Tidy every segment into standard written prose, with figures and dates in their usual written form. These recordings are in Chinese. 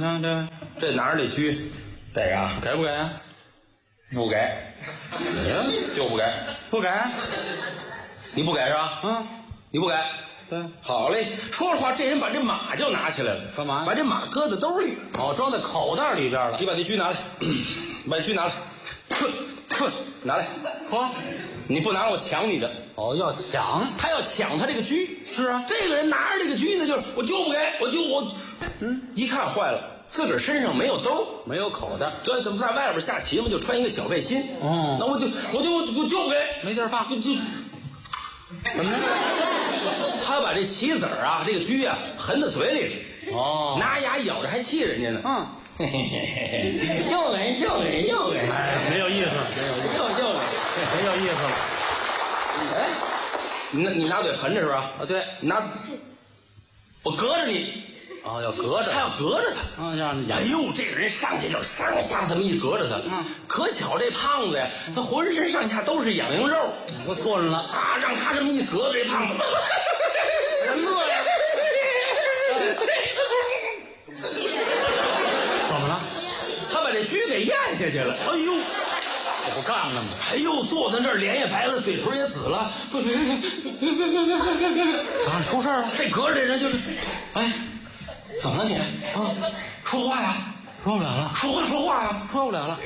看这拿着这狙，这个啊， 给不给啊？ 不给，就不给， 不给？ 你不给是吧？ 嗯， 你不给。 对， 好嘞。说实话，这人把这马就拿起来了， 干嘛？ 把这马搁在兜里， 哦，装在口袋里边了。 你把这狙拿来，把这狙拿来，拿来， 嚯！ 你不拿我抢你的。 哦，要抢？ 他要抢他这个狙。 是啊， 这个人拿着这个狙呢，就是我就不给，一看坏了，自个儿身上没有兜， 没有口袋， 对，怎么在外边下棋嘛，就穿一个小背心。 哦， 那我就不给， 没地儿放， 就怎么着？ 他把这棋子儿啊，这个狙啊，含在嘴里， 哦， 拿牙咬着还气人家呢。 嗯， 就给， 哎，没有意思， 就给， 没有意思了。 哎，你拿嘴含着是吧？ 啊，对， 我隔着你。 哦，要隔着， 他要隔着他， 嗯，让人哎呦，这个人上去就上下这么一隔着他，可巧这胖子呀，他浑身上下都是痒痒肉， 我错了啊，让他这么一隔着这胖子，人乐呀， 怎么了？ 他把这狙给咽下去了，哎呦， 我不干了吗？ 哎呦，坐在那儿脸也白了，嘴唇也紫了， 啊，出事了！ 这隔着这人就是，哎。怎么了你？啊，说话呀！ 说不了了， 说话呀！ 说不了了，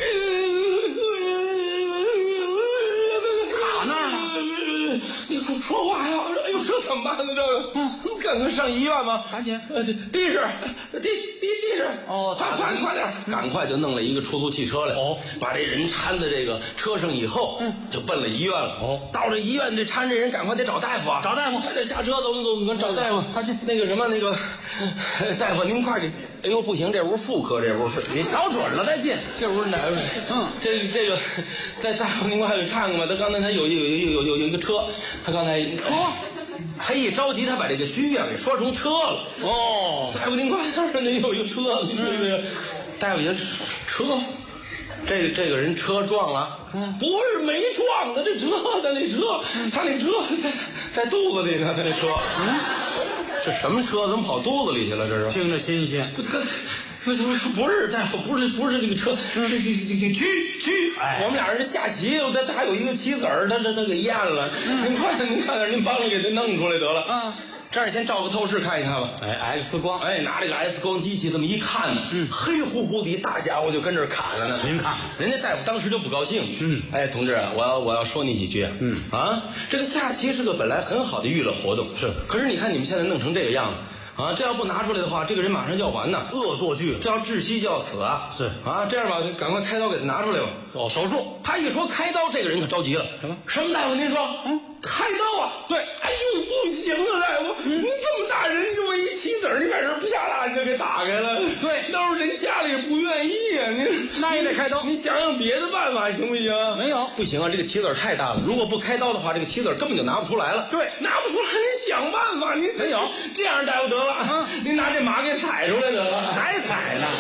卡那儿了。 你说话呀！哎呦，这怎么办呢？这个，赶快上医院吧！ 赶紧， 的士。 哦， 快点！赶快就弄了一个出租汽车来。 哦， 把这人搀在这个车上以后，就奔了医院了。 哦， 到了医院，这搀这人赶快得找大夫啊！ 找大夫， 快点下车，走，找大夫。 快去那个什么，大夫，您快点！哎呦，不行，这屋妇科，这屋你瞧准了再进。 这屋哪有？这个，大夫您快给看看吧。他刚才有一个车，他刚才他一着急，他把这个狙啊给说成车了。 哦， 大夫您快点，那有一个车，大夫爷车，这个人车撞了，不是没撞的，这车他那车在肚子里呢，他那车，这什么车怎么跑肚子里去了？这是听着新鲜。 不是大夫，不是这个车，是这狙。 哎， 我们俩人下棋，他还有一个棋子儿，他给咽了。您看点，您帮着给他弄出来得了。啊，这儿先照个透视看一看吧。 哎 ，X 光， 哎，拿这个 X 光机器这么一看呢，黑乎乎的一大家伙就跟这儿砍了呢。 您看， 人家大夫当时就不高兴。哎，同志啊，我要说你几句。这个下棋是个本来很好的娱乐活动， 是。 可是你看你们现在弄成这个样子。啊，这要不拿出来的话，这个人马上就要完呐， 恶作剧， 这要窒息就要死啊！ 是啊，这样吧，赶快开刀给他拿出来吧。 哦，手术。 他一说开刀，这个人可着急了。什么大夫？您说？开刀啊？ 对。 哎呦，不行啊，大夫，你这么大人，就为一棋子儿，你把人啪啦你就给打开了。 对， 要是人家里不愿意啊， 那也得开刀。 你想想别的办法行不行？ 没有， 不行啊，这个棋子儿太大了，如果不开刀的话，这个棋子儿根本就拿不出来了。 对， 拿不出来，您想办法。您没有这样，大夫得了，您拿这马给踩出来得了， 还踩呢。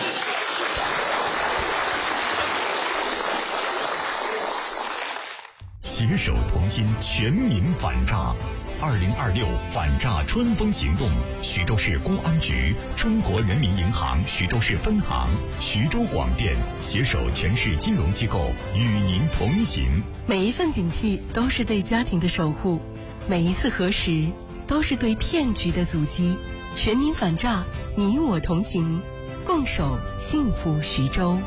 携手同心，全民反诈。2026反诈春风行动，徐州市公安局、中国人民银行徐州市分行、徐州广电携手全市金融机构与您同行。 每一份警惕都是对家庭的守护，每一次核实都是对骗局的阻击。全民反诈，你我同行，共守幸福徐州。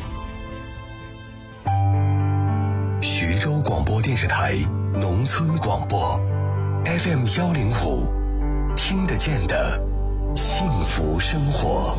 徐州广播电视台农村广播 FM 105，听得见的幸福生活。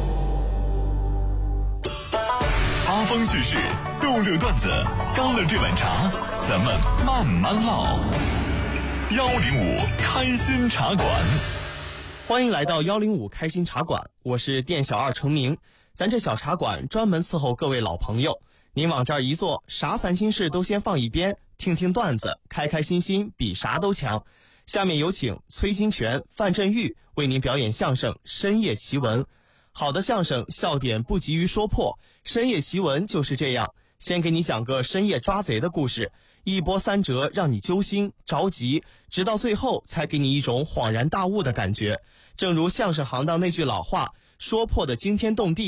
八方叙事，逗乐段子，干了这碗茶，咱们慢慢唠。105开心茶馆， 欢迎来到105开心茶馆，我是店小二程明。咱这小茶馆专门伺候各位老朋友，您往这儿一坐，啥烦心事都先放一边，听听段子，开开心心比啥都强。下面有请崔金泉、范振玉为您表演相声《深夜奇闻》。好的相声笑点不急于说破，深夜奇闻就是这样，先给你讲个深夜抓贼的故事，一波三折，让你揪心着急，直到最后才给你一种恍然大悟的感觉。正如相声行当那句老话，说破的惊天动地，